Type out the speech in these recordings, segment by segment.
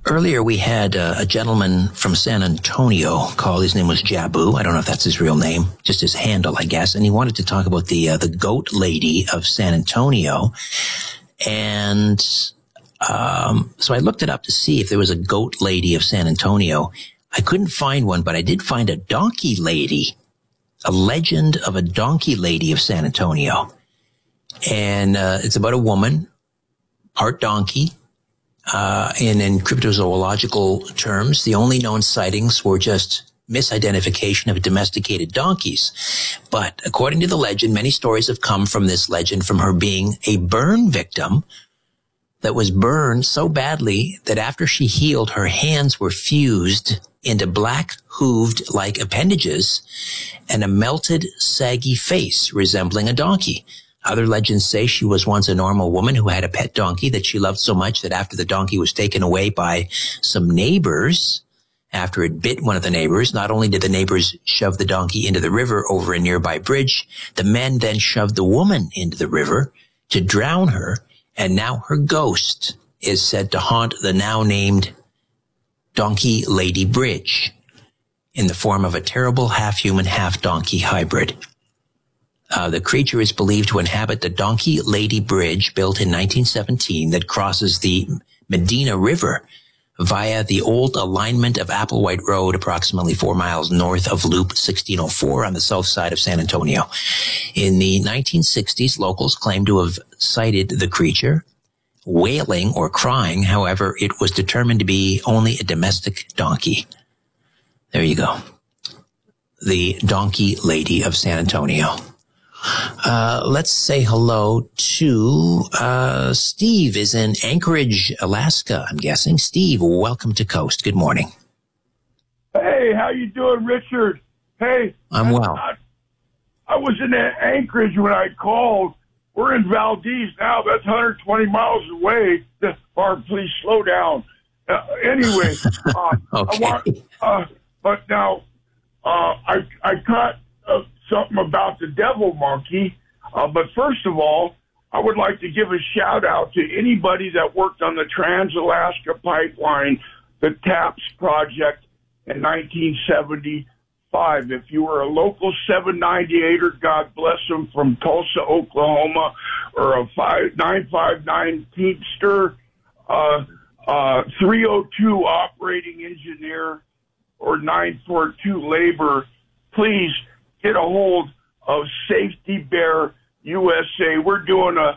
Earlier, we had a gentleman from San Antonio call. His name was Jabu. I don't know if that's his real name, just his handle, I guess. And he wanted to talk about the goat lady of San Antonio. And so I looked it up to see if there was a goat lady of San Antonio. I couldn't find one, but I did find a donkey lady, a legend of a donkey lady of San Antonio. And it's about a woman, part donkey. In cryptozoological terms, the only known sightings were just misidentification of domesticated donkeys. But according to the legend, many stories have come from this legend from her being a burn victim that was burned so badly that after she healed, her hands were fused into black hooved like appendages and a melted, saggy face resembling a donkey. Other legends say she was once a normal woman who had a pet donkey that she loved so much that after the donkey was taken away by some neighbors, after it bit one of the neighbors, not only did the neighbors shove the donkey into the river over a nearby bridge, the men then shoved the woman into the river to drown her, and now her ghost is said to haunt the now named Donkey Lady Bridge in the form of a terrible half-human, half-donkey hybrid. The creature is believed to inhabit the Donkey Lady Bridge built in 1917 that crosses the Medina River via the old alignment of Applewhite Road, approximately 4 miles north of Loop 1604 on the south side of San Antonio. In the 1960s, locals claimed to have sighted the creature wailing or crying. However, it was determined to be only a domestic donkey. There you go. The Donkey Lady of San Antonio. Let's say hello to Steve is in Anchorage, Alaska, I'm guessing. Steve, welcome to Coast. Good morning. Hey, how you doing, Richard? Hey. I'm well. I was in Anchorage when I called. We're in Valdez now. That's 120 miles away. Please slow down. Anyway, okay. But now I caught something about the devil monkey. But first of all, I would like to give a shout out to anybody that worked on the Trans-Alaska Pipeline, the TAPS project in 1975. If you were a local 798er, God bless them, from Tulsa, Oklahoma, or a 959 Teamster, 302 operating engineer, or 942 labor, please get a hold of Safety Bear USA. We're doing a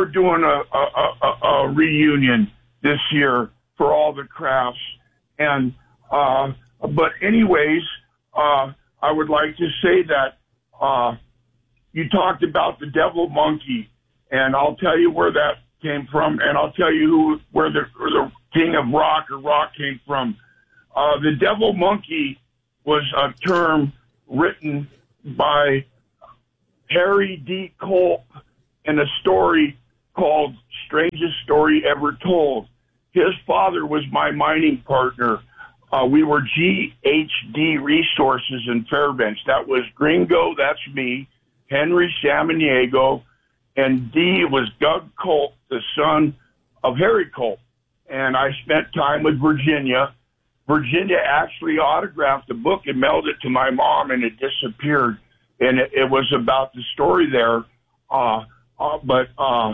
reunion this year for all the crafts. And but anyways, I would like to say that you talked about the devil monkey, and I'll tell you where that came from, and I'll tell you where the king of rock or rock came from. The devil monkey was a term written by Harry D. Culp in a story called Strangest Story Ever Told. His father was my mining partner. We were GHD Resources in Fairbanks. That was Gringo, that's me, Henry Samaniego, and D was Doug Culp, the son of Harry Culp. And I spent time with Virginia. Virginia actually autographed the book and mailed it to my mom, and it disappeared. And it was about the story there. But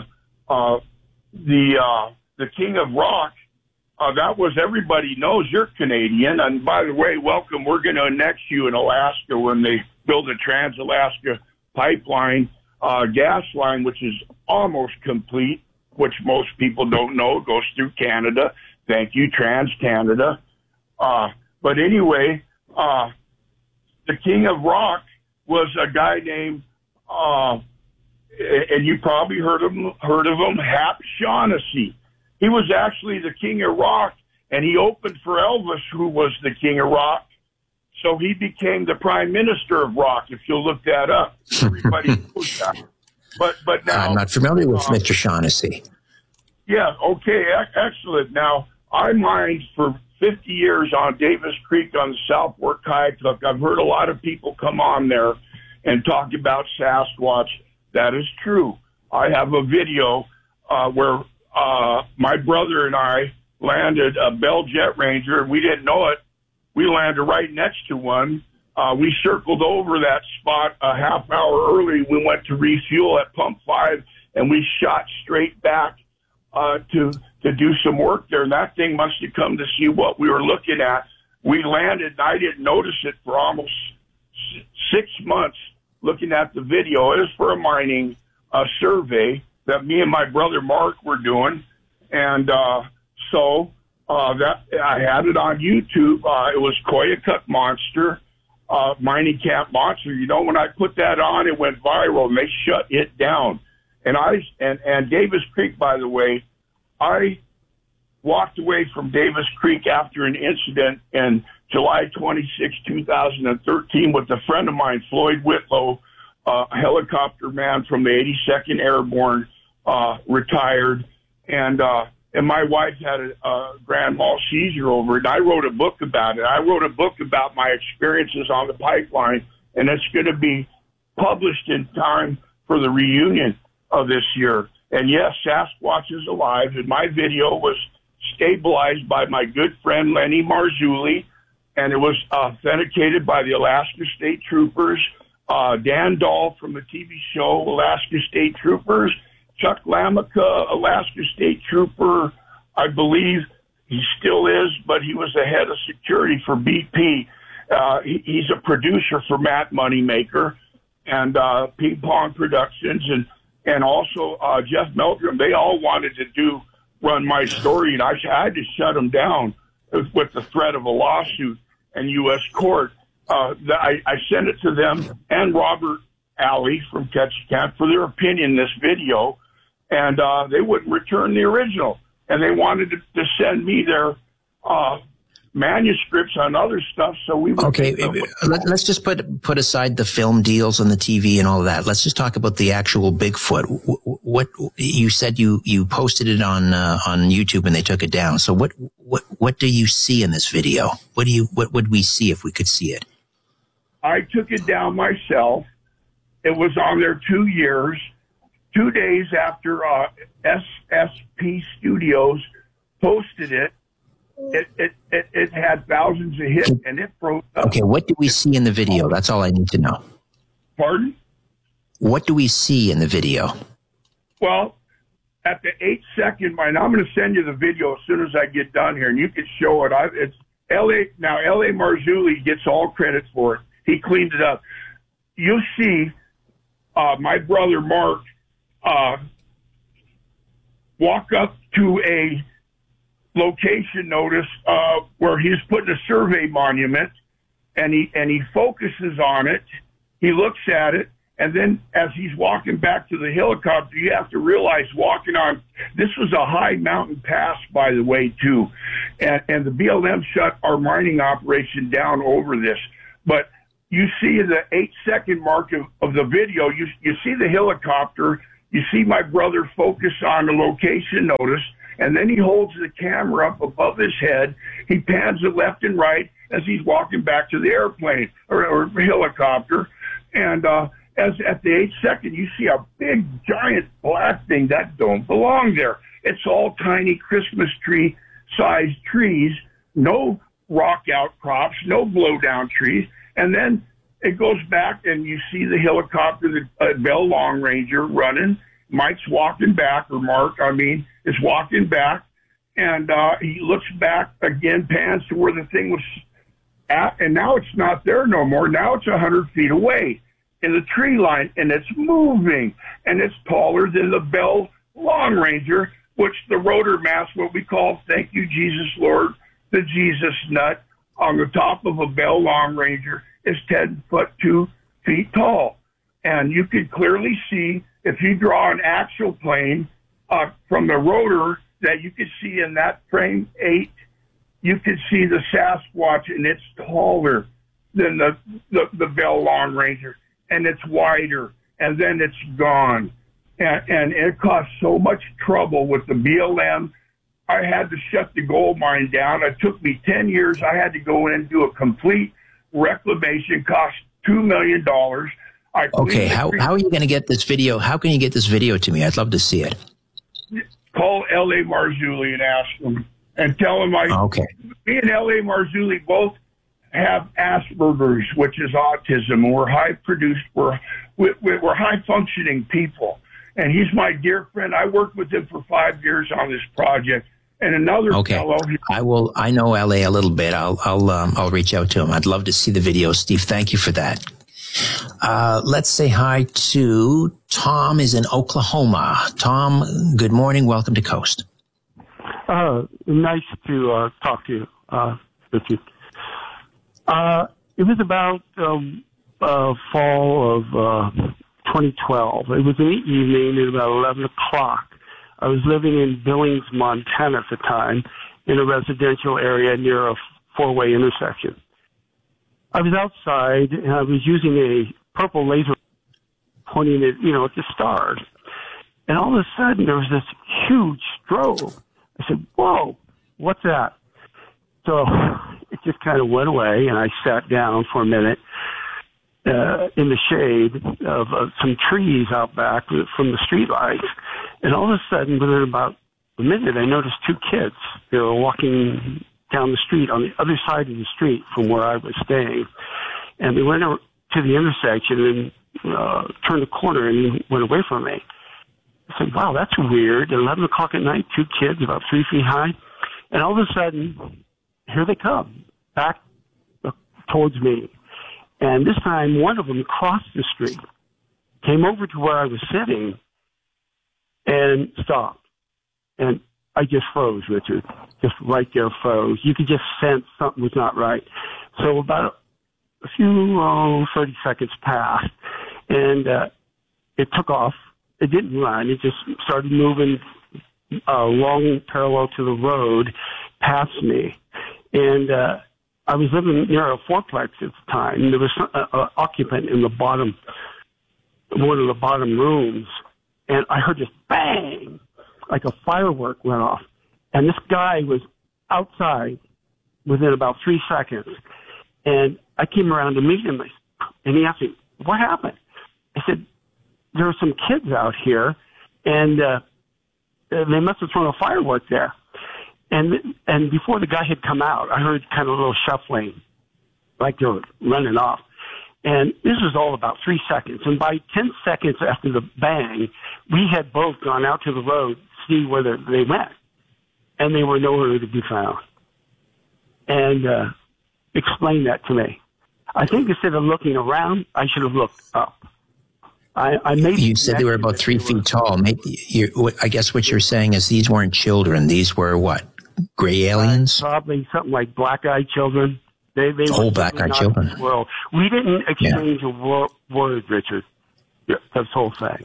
the King of Rock, that was, everybody knows you're Canadian. And by the way, welcome. We're going to annex you in Alaska when they build a Trans-Alaska Pipeline, gas line, which is almost complete, which most people don't know. It goes through Canada. Thank you, Trans-Canada. But anyway, the King of Rock was a guy named, and you probably heard of him, Hap Shaughnessy. He was actually the King of Rock, and he opened for Elvis, who was the King of Rock. So he became the Prime Minister of Rock, if you'll look that up. Everybody knows that. But now, I'm not familiar with Mr. Shaughnessy. Yeah, okay, excellent. Now, I mined for 50 years on Davis Creek on the South Fork Kayuk. I've heard a lot of people come on there and talk about Sasquatch. That is true. I have a video where my brother and I landed a Bell Jet Ranger. We didn't know it. We landed right next to one. We circled over that spot a half hour early. We went to refuel at Pump 5, and we shot straight back to do some work there. And that thing must have come to see what we were looking at. We landed, and I didn't notice it for almost 6 months looking at the video. It was for a mining survey that me and my brother Mark were doing. And so that I had it on YouTube. It was Koyukuk Monster. Mining Camp Monster. You know, when I put that on, it went viral, and they shut it down. And Davis Creek, by the way, I walked away from Davis Creek after an incident in July 26, 2013 with a friend of mine, Floyd Whitlow, a helicopter man from the 82nd Airborne, retired. And my wife had a grand mal seizure over it, and I wrote a book about it. I wrote a book about my experiences on the pipeline, and it's going to be published in time for the reunion of this year. And yes, Sasquatch is alive, and my video was stabilized by my good friend Lenny Marzulli, and it was authenticated by the Alaska State Troopers, Dan Dahl from the TV show Alaska State Troopers, Chuck Lamica, Alaska State Trooper, I believe he still is, but he was the head of security for BP. He's a producer for Matt Moneymaker and Ping Pong Productions, and also Jeff Meldrum. They all wanted to run my story, and I had to shut them down with the threat of a lawsuit and U.S. court. I sent it to them and Robert Alley from Ketchikan for their opinion in this video. And they wouldn't return the original. And they wanted to send me their manuscripts on other stuff. So we would. Okay, let's just put aside the film deals on the TV and all of that. Let's just talk about the actual Bigfoot. What you said you posted it on YouTube and they took it down. So what do you see in this video? What would we see if we could see it? I took it down myself. It was on there 2 years. 2 days after SSP Studios posted it, it had thousands of hits, and it broke up. Okay, what do we see in the video? That's all I need to know. Pardon? What do we see in the video? Well, at the 8-second mark, I'm going to send you the video as soon as I get done here, and you can show it. It's L.A. Now, L.A. Marzulli gets all credit for it. He cleaned it up. You'll see my brother Mark walk up to a location notice where he's putting a survey monument, and he focuses on it. He looks at it, and then as he's walking back to the helicopter, you have to realize walking on this was a high mountain pass, by the way, too, and the BLM shut our mining operation down over this. But you see the 8-second mark of the video, you see the helicopter. You see my brother focus on the location notice, and then he holds the camera up above his head. He pans it left and right as he's walking back to the airplane or helicopter. And as at the 8-second, you see a big, giant black thing that don't belong there. It's all tiny Christmas tree-sized trees, no rock outcrops, no blow-down trees. And then it goes back, and you see the helicopter, the Bell Long Ranger running. Mike's walking back, or Mark, is walking back, and he looks back again, pans to where the thing was at, and now it's not there no more. Now it's 100 feet away in the tree line, and it's moving, and it's taller than the Bell Long Ranger, which the rotor mast, what we call, thank you, Jesus Lord, the Jesus nut, on the top of a Bell Long Ranger is 10 foot 2 feet tall. And you can clearly see, if you draw an actual plane from the rotor that you can see in that frame 8, you can see the Sasquatch, and it's taller than the Bell Long Ranger, and it's wider, and then it's gone. And it caused so much trouble with the BLM. I had to shut the gold mine down. It took me 10 years. I had to go in and do a complete reclamation, cost $2 million. Okay, how are you going to get this video? How can you get this video to me? I'd love to see it. Call L.A. Marzulli and ask him. and tell him me and L.A. Marzulli both have Asperger's, which is autism. We're we're high functioning people, and he's my dear friend. I worked with him for 5 years on this project. And another fellow. I know LA a little bit. I'll reach out to him. I'd love to see the video, Steve. Thank you for that. Let's say hi to Tom is in Oklahoma. Tom, good morning. Welcome to Coast. Nice to talk to you, Richard. It was about fall of 2012. It was in the evening at about 11 o'clock. I was living in Billings, Montana at the time, in a residential area near a four-way intersection. I was outside, and I was using a purple laser pointing it, at the stars. And all of a sudden, there was this huge strobe. I said, whoa, what's that? So it just kind of went away, and I sat down for a minute in the shade of some trees out back from the streetlights. And all of a sudden, within about a minute, I noticed two kids. They were walking down the street on the other side of the street from where I was staying. And they went to the intersection and turned the corner and went away from me. I said, wow, that's weird. At 11 o'clock at night, two kids about 3 feet high. And all of a sudden, here they come, back towards me. And this time, one of them crossed the street, came over to where I was sitting, and stopped. And I just froze, Richard. Just right there froze. You could just sense something was not right. So about a few 30 seconds passed, and it took off. It didn't run. It just started moving along parallel to the road past me. And I was living near a fourplex at the time. There was an occupant in the bottom, one of the bottom rooms, and I heard this bang, like a firework went off. And this guy was outside within about 3 seconds. And I came around to meet him, and he asked me, what happened? I said, there were some kids out here, and they must have thrown a firework there. And before the guy had come out, I heard kind of a little shuffling, like they were running off. And this was all about 3 seconds. And by 10 seconds after the bang, we had both gone out to the road to see where they went. And they were nowhere to be found. And explain that to me. I think instead of looking around, I should have looked up. You said they were about 3 feet tall. Maybe I guess what you're saying is these weren't children. These were what? Gray aliens? Probably something like black-eyed children. They were black-eyed children. Well, we didn't exchange a word, Richard. Yeah, that's the whole thing.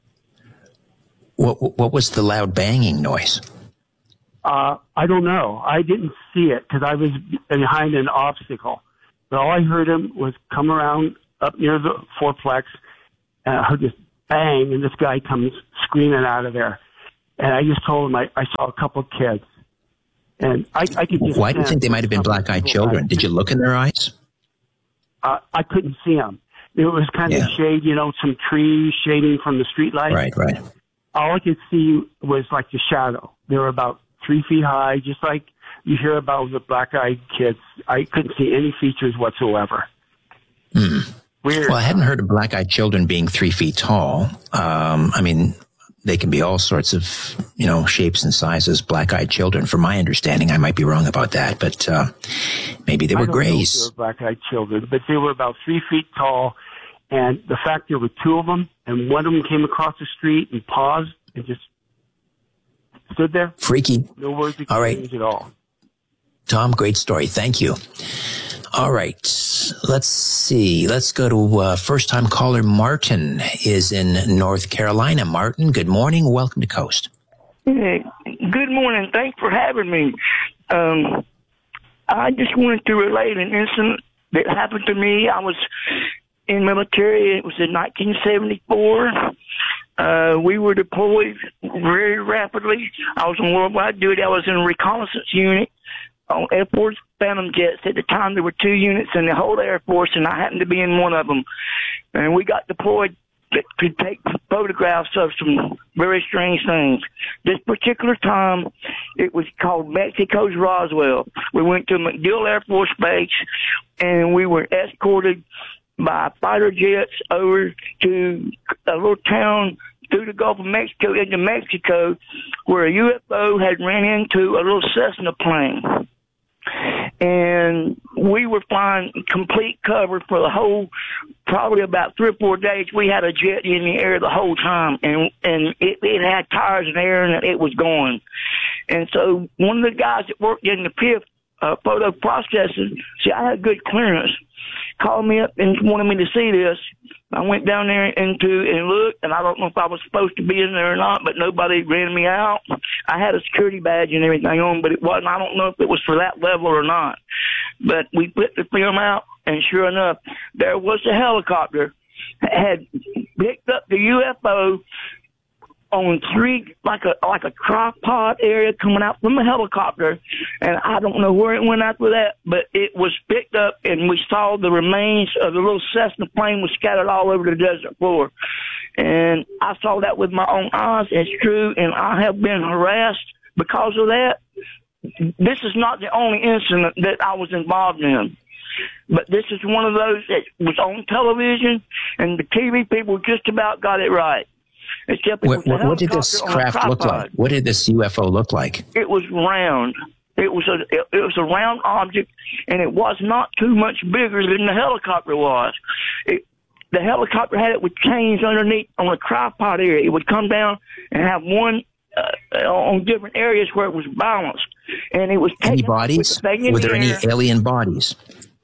What was the loud banging noise? I don't know. I didn't see it because I was behind an obstacle. But all I heard him was come around up near the fourplex, and I heard this bang, and this guy comes screaming out of there. And I just told him I saw a couple of kids. And I could just Why do you think they might have been black-eyed children? Did you look in their eyes? I couldn't see them. It was kind of shade, some trees shading from the street light. Right. All I could see was like the shadow. They were about 3 feet high, just like you hear about the black-eyed kids. I couldn't see any features whatsoever. Weird. Well, I hadn't heard of black-eyed children being 3 feet tall. I mean, they can be all sorts of, shapes and sizes, black-eyed children. From my understanding, I might be wrong about that, but maybe they were grays. They were black-eyed children, but they were about 3 feet tall, and the fact there were two of them, and one of them came across the street and paused and just stood there. Freaky. No words exchanged all right. At all. Tom, great story. Thank you. All right. Let's see. Let's go to first-time caller Martin is in North Carolina. Martin, good morning. Welcome to Coast. Hey, good morning. Thanks for having me. I just wanted to relate an incident that happened to me. I was in military. It was in 1974. We were deployed very rapidly. I was on worldwide duty. I was in a reconnaissance unit on Air Force Phantom jets. At the time, there were 2 units in the whole Air Force, and I happened to be in one of them. And we got deployed that could take photographs of some very strange things. This particular time, it was called Mexico's Roswell. We went to MacDill Air Force Base, and we were escorted by fighter jets over to a little town through the Gulf of Mexico into Mexico, where a UFO had ran into a little Cessna plane. And we were flying complete cover for the whole, probably about 3 or 4 days. We had a jet in the air the whole time, and it had tires in air, and it was going. And so one of the guys that worked in the PIF photo processing, see, I had good clearance, called me up and wanted me to see this. I went down there and looked, and I don't know if I was supposed to be in there or not, but nobody ran me out. I had a security badge and everything on, but it wasn't. I don't know if it was for that level or not. But we put the film out, and sure enough, there was a helicopter that had picked up the UFO on three, like a tripod area coming out from a helicopter, and I don't know where it went after that, but it was picked up, and we saw the remains of the little Cessna plane was scattered all over the desert floor. And I saw that with my own eyes. It's true, and I have been harassed because of that. This is not the only incident that I was involved in, but this is one of those that was on television, and the TV people just about got it right. What did this craft look like? What did this UFO look like? It was round. It was a round object, and it was not too much bigger than the helicopter was. The helicopter had it with chains underneath on a tripod area. It would come down and have one on different areas where it was balanced. And it was any bodies? Were there any alien bodies?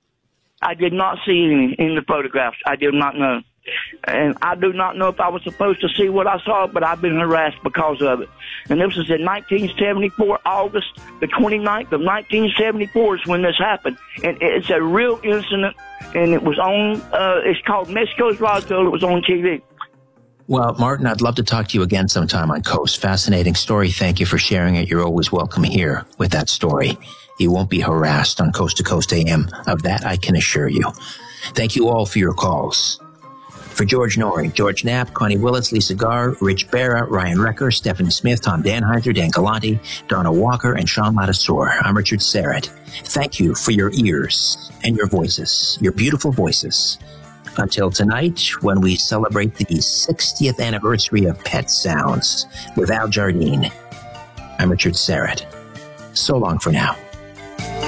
I did not see any in the photographs. I did not know. And I do not know if I was supposed to see what I saw, but I've been harassed because of it. And this was in 1974, August the 29th of 1974 is when this happened. And it's a real incident, and it was on, it's called Mexico's Roswell. It was on TV. Well, Martin, I'd love to talk to you again sometime on Coast. Fascinating story. Thank you for sharing it. You're always welcome here with that story. You won't be harassed on Coast to Coast AM. Of that, I can assure you. Thank you all for your calls. For George Norrie, George Knapp, Connie Willits, Lisa Garr, Rich Barra, Ryan Recker, Stephanie Smith, Tom Danheiser, Dan Galante, Donna Walker, and Sean Lattisour, I'm Richard Serrett. Thank you for your ears and your voices, your beautiful voices. Until tonight, when we celebrate the 60th anniversary of Pet Sounds with Al Jardine, I'm Richard Serrett. So long for now.